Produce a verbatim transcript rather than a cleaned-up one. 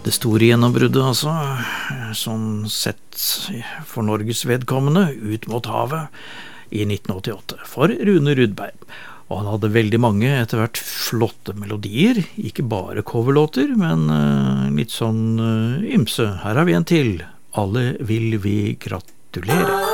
Det store gjennombruddet, altså, sånn sett for Norges vedkommende, Ut mot havet i nitten åttiåtte, for Rune Rudberg. Og han hadde veldig mange etter hvert flotte melodier, ikke bare coverlåter, men uh, litt sånn uh, ymse. Her har vi en til. Alle vil vi gratulere.